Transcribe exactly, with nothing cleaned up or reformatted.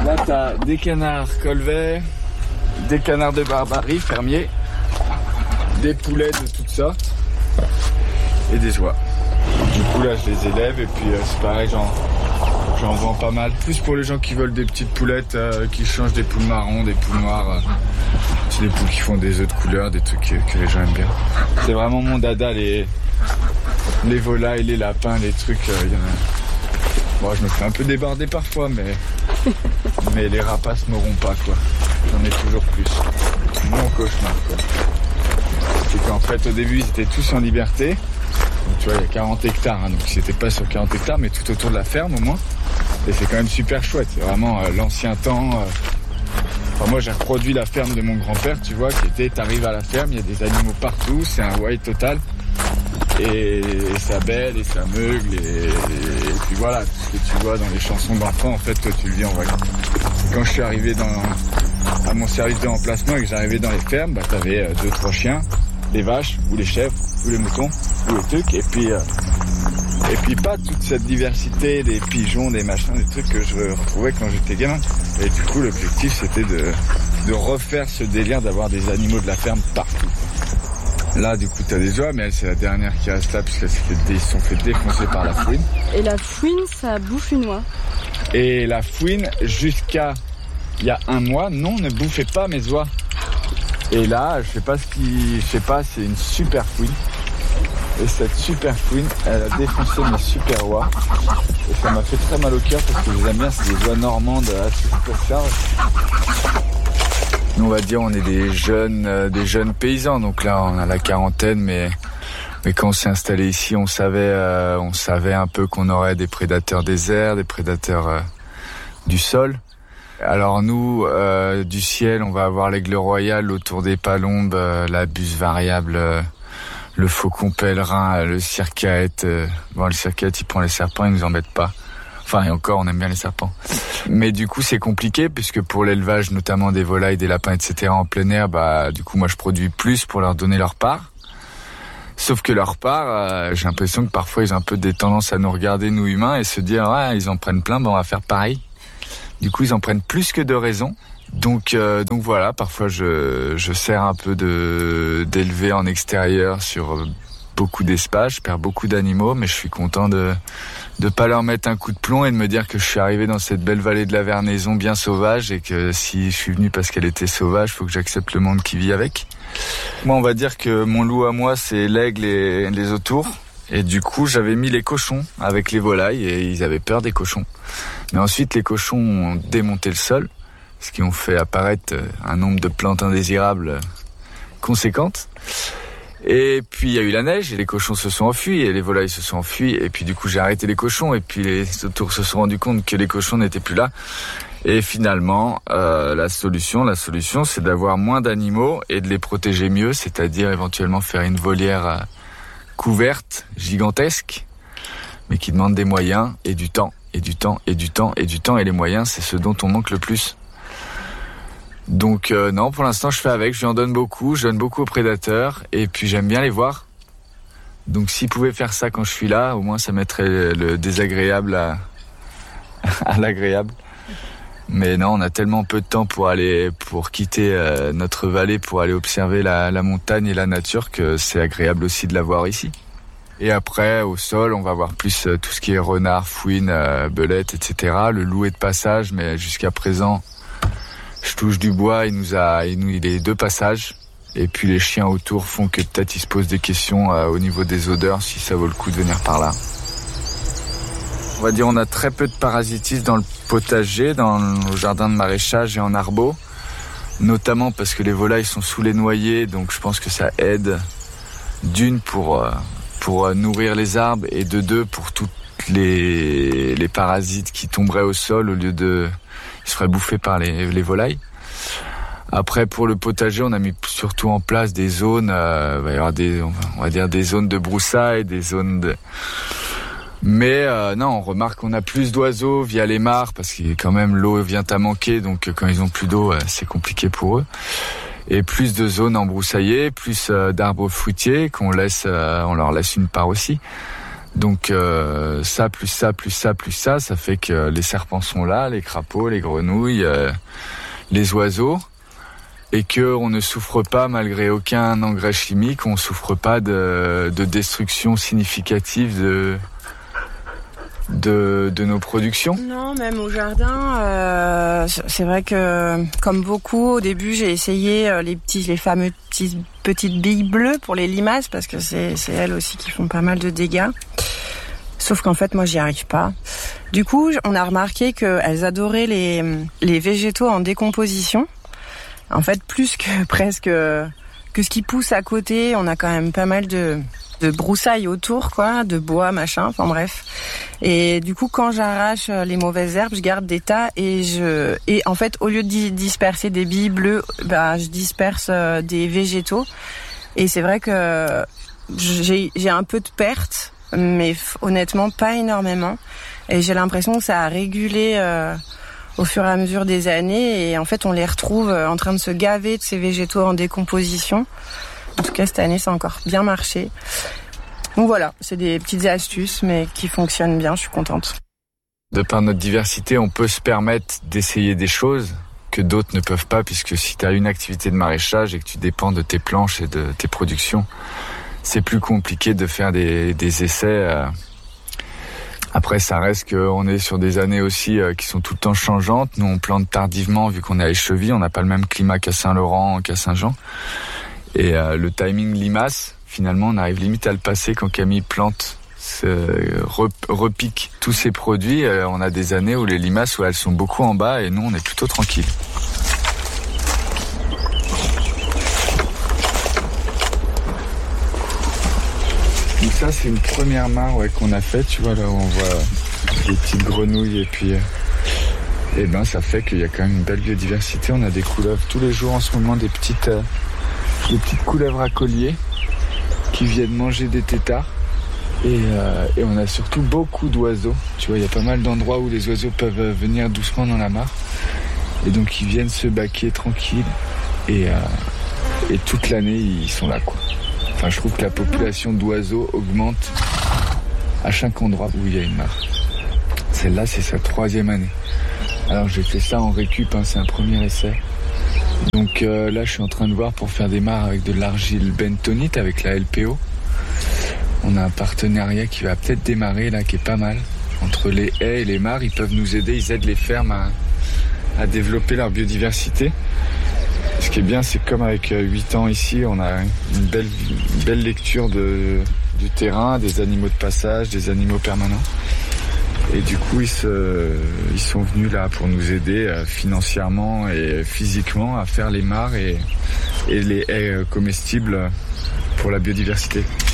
Là, t'as des canards colvets, des canards de Barbarie, fermiers, des poulets de toutes sortes et des oies. Du coup, là, je les élève et puis euh, c'est pareil, j'en, j'en vends pas mal. Plus pour les gens qui veulent des petites poulettes euh, qui changent des poules marrons, des poules noires. Euh, c'est des poules qui font des œufs de couleur, des trucs que, que les gens aiment bien. C'est vraiment mon dada, les, les volailles, les lapins, les trucs. Euh, y en a... Bon, je me fais un peu déborder parfois, mais, mais les rapaces m'auront pas, quoi. J'en ai toujours plus. Mon cauchemar, quoi. C'est qu'en fait, au début, ils étaient tous en liberté. Donc, tu vois, il y a quarante hectares, hein, donc c'était pas sur quarante hectares, mais tout autour de la ferme, au moins. Et c'est quand même super chouette. C'est vraiment euh, l'ancien temps. Euh... Enfin, moi, j'ai reproduit la ferme de mon grand-père, tu vois, qui était, t'arrives à la ferme, il y a des animaux partout, c'est un wild total. Et, et ça bêle, et ça meugle, et, et, et puis voilà, tout ce que tu vois dans les chansons d'enfants, en fait, toi, tu le vis en vrai. Quand je suis arrivé dans, à mon service de remplacement et que j'arrivais dans les fermes, bah, t'avais euh, deux, trois chiens, les vaches, ou les chèvres, ou les moutons, ou les trucs, et puis, euh, et puis pas toute cette diversité des pigeons, des machins, des trucs que je retrouvais quand j'étais gamin. Et du coup, l'objectif, c'était de, de refaire ce délire d'avoir des animaux de la ferme partout. Là, du coup, t'as des oies, mais elle, c'est la dernière qui reste là, puisqu'ils se sont fait défoncer par la fouine. Et la fouine, ça bouffe une oie. Et la fouine, jusqu'à il y a un mois, non, ne bouffait pas mes oies. Et là, je sais pas ce qui... Je sais pas, c'est une super fouine. Et cette super fouine, elle a défoncé mes super oies. Et ça m'a fait très mal au cœur, parce que je les aime bien, c'est des oies normandes assez super charges. Nous, on va dire, on est des jeunes, euh, des jeunes paysans. Donc là, on a la quarantaine, mais, mais quand on s'est installé ici, on savait, euh, on savait un peu qu'on aurait des prédateurs des airs, des prédateurs euh, du sol. Alors nous, euh, du ciel, on va avoir l'aigle royal autour des palombes, euh, la buse variable, euh, le faucon pèlerin, euh, le circaète. Euh, bon, le circaète, il prend les serpents, il nous embête pas. Enfin, et encore, on aime bien les serpents. Mais du coup, c'est compliqué, puisque pour l'élevage, notamment des volailles, des lapins, et cetera, en plein air, bah, du coup, moi, je produis plus pour leur donner leur part. Sauf que leur part, euh, j'ai l'impression que parfois, ils ont un peu des tendances à nous regarder, nous humains, et se dire, ouais, ils en prennent plein, bah, on va faire pareil. Du coup, ils en prennent plus que de raison. Donc, euh, donc voilà, parfois, je, je sers un peu de, d'élever en extérieur sur beaucoup d'espace, je perds beaucoup d'animaux, mais je suis content de, de pas leur mettre un coup de plomb et de me dire que je suis arrivé dans cette belle vallée de la Vernaison bien sauvage et que si je suis venu parce qu'elle était sauvage, faut que j'accepte le monde qui vit avec. Moi, on va dire que mon loup à moi, c'est l'aigle et les autours. Et du coup, j'avais mis les cochons avec les volailles et ils avaient peur des cochons. Mais ensuite, les cochons ont démonté le sol, ce qui ont fait apparaître un nombre de plantes indésirables conséquentes. Et puis il y a eu la neige et les cochons se sont enfuis et les volailles se sont enfuis et puis du coup j'ai arrêté les cochons et puis les autours se sont rendus compte que les cochons n'étaient plus là. Et finalement, euh, la solution, la solution, c'est d'avoir moins d'animaux et de les protéger mieux, c'est-à-dire éventuellement faire une volière euh, couverte, gigantesque, mais qui demande des moyens et du temps, et du temps, et du temps, et du temps, et les moyens, c'est ce dont on manque le plus. Donc euh, non, pour l'instant je fais avec, je lui en donne beaucoup, je donne beaucoup aux prédateurs et puis j'aime bien les voir. Donc s'ils pouvaient faire ça quand je suis là, au moins ça mettrait le désagréable à, à l'agréable. Mais non, on a tellement peu de temps pour aller, pour quitter euh, notre vallée, pour aller observer la, la montagne et la nature que c'est agréable aussi de la voir ici. Et après, au sol, on va voir plus euh, tout ce qui est renard, fouine, euh, belette, et cetera. Le loup est de passage, mais jusqu'à présent, je touche du bois, il nous a, il nous, il est deux passages. Et puis les chiens autour font que peut-être ils se posent des questions euh, au niveau des odeurs, si ça vaut le coup de venir par là. On va dire on a très peu de parasitisme dans le potager, dans le jardin de maraîchage et en arbo. Notamment parce que les volailles sont sous les noyers, donc je pense que ça aide d'une pour, euh, pour euh, nourrir les arbres et de deux pour toutes les, les parasites qui tomberaient au sol au lieu de... Ils se feraient bouffer par les, les volailles. Après, pour le potager, on a mis surtout en place des zones, euh, il va y avoir des, on va dire des zones de broussailles, des zones de... Mais euh, non, on remarque qu'on a plus d'oiseaux via les mares, parce que quand même l'eau vient à manquer, donc quand ils ont plus d'eau, euh, c'est compliqué pour eux. Et plus de zones embroussaillées, plus euh, d'arbres fruitiers qu'on laisse, euh, on leur laisse une part aussi. Donc euh, ça, plus ça, plus ça, plus ça, ça fait que les serpents sont là, les crapauds, les grenouilles, euh, les oiseaux, et qu'on ne souffre pas, malgré aucun engrais chimique, on ne souffre pas de, de destruction significative de, de, de nos productions. Non, même au jardin, euh, c'est vrai que, comme beaucoup, au début, j'ai essayé les petits, les fameux petits, petites billes bleues pour les limaces, parce que c'est, c'est elles aussi qui font pas mal de dégâts. Sauf qu'en fait, moi, j'y arrive pas. Du coup, on a remarqué qu'elles adoraient les, les végétaux en décomposition. En fait, plus que presque que ce qui pousse à côté, on a quand même pas mal de, de broussailles autour, quoi, de bois, machin, enfin bref. Et du coup, quand j'arrache les mauvaises herbes, je garde des tas et je et en fait, au lieu de disperser des billes bleues, bah, je disperse des végétaux. Et c'est vrai que j'ai, j'ai un peu de perte, mais honnêtement pas énormément. Et j'ai l'impression que ça a régulé euh, au fur et à mesure des années, et en fait on les retrouve en train de se gaver de ces végétaux en décomposition. En tout cas cette année ça a encore bien marché. Donc voilà, c'est des petites astuces mais qui fonctionnent bien, je suis contente. De par notre diversité, on peut se permettre d'essayer des choses que d'autres ne peuvent pas, puisque si tu as une activité de maraîchage et que tu dépends de tes planches et de tes productions, c'est plus compliqué de faire des, des essais. Euh, Après, ça reste qu'on est sur des années aussi euh, qui sont tout le temps changeantes. Nous, on plante tardivement vu qu'on est à Écheville. On n'a pas le même climat qu'à Saint-Laurent, qu'à Saint-Jean. Et euh, le timing limace, finalement, on arrive limite à le passer quand Camille plante, se, rep, repique tous ses produits. Euh, on a des années où les limaces, où elles sont beaucoup en bas et nous, on est plutôt tranquille. Donc ça, c'est une première mare ouais, qu'on a faite, tu vois, là où on voit des petites grenouilles et puis... Euh, et ben ça fait qu'il y a quand même une belle biodiversité. On a des couleuvres tous les jours en ce moment, des petites, euh, des petites couleuvres à collier qui viennent manger des têtards. Et, euh, et on a surtout beaucoup d'oiseaux. Tu vois, il y a pas mal d'endroits où les oiseaux peuvent venir doucement dans la mare. Et donc ils viennent se baquer tranquilles. Et, euh, et toute l'année, ils sont là, quoi. Enfin, je trouve que la population d'oiseaux augmente à chaque endroit où il y a une mare. Celle-là, c'est sa troisième année. Alors, j'ai fait ça en récup, hein, c'est un premier essai. Donc euh, là, je suis en train de voir pour faire des mares avec de l'argile bentonite, avec la L P O. On a un partenariat qui va peut-être démarrer, là, qui est pas mal. Entre les haies et les mares, ils peuvent nous aider, ils aident les fermes à, à développer leur biodiversité. Ce qui est bien, c'est que comme avec huit ans ici, on a une belle, une belle lecture de, du terrain, des animaux de passage, des animaux permanents. Et du coup, ils, se, ils sont venus là pour nous aider financièrement et physiquement à faire les mares et, et les haies comestibles pour la biodiversité.